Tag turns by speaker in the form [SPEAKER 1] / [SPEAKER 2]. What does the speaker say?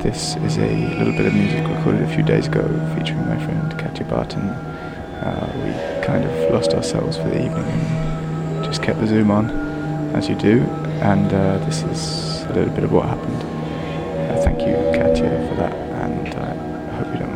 [SPEAKER 1] This is a little bit of music recorded a few days ago featuring my friend Katya Barton. We kind of lost ourselves for the evening and just kept the Zoom on, as you do, and this is a little bit of what happened. Thank you, Katya, for that, and I hope you don't mind.